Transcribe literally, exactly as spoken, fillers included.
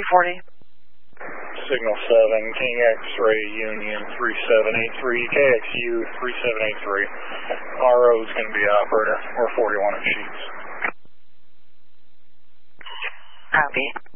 forty. Signal seven, King X-ray Union three seven eight three, K X U three seven eight three. R O is going to be operator. We're forty-one at Sheets. Copy.